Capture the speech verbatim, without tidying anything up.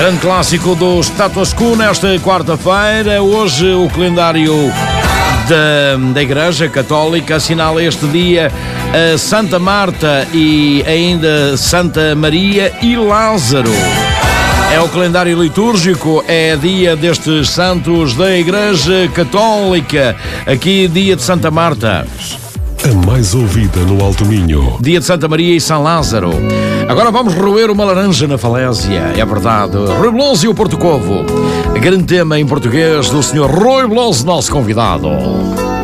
Grande clássico do Status Quo nesta quarta-feira. Hoje o calendário da, da Igreja Católica assinala este dia a Santa Marta e ainda Santa Maria e Lázaro. É o calendário litúrgico, é dia destes santos da Igreja Católica. Aqui, dia de Santa Marta. A mais ouvida no Alto Minho. Dia de Santa Maria e São Lázaro. Agora vamos roer uma laranja na falésia. É verdade. Rui Veloso e o Porto Covo. Grande tema em português do senhor Rui Veloso, nosso convidado.